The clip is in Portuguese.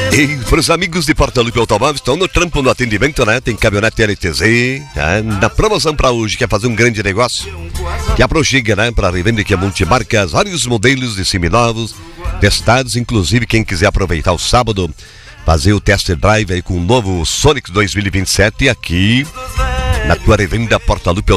E para os amigos de Portalupe Automóveis, estão no trampo no atendimento, né? Tem caminhonete LTZ, né? Na promoção para hoje, quer fazer um grande negócio? Que aproxiga, né? Para revenda que é multimarcas, vários modelos de seminovos, testados, inclusive quem quiser aproveitar o sábado, fazer o test drive aí com o novo Sonic 2027 aqui na tua revenda Portalupe